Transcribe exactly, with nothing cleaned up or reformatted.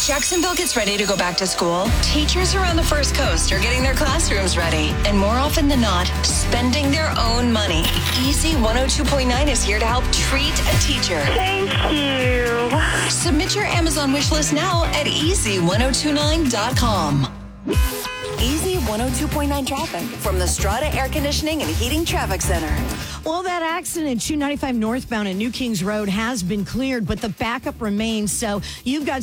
Jacksonville gets ready to go back to school. Teachers around the First Coast are getting their classrooms ready. And more often than not, spending their own money. Easy one oh two point nine is here to help treat a teacher. Thank you. Submit your Amazon wish list now at easy one oh two nine dot com. Easy one oh two point nine traffic from the Strata Air Conditioning and Heating Traffic Center. Well, that accident at two ninety-five northbound at New Kings Road has been cleared, but the backup remains. So you've got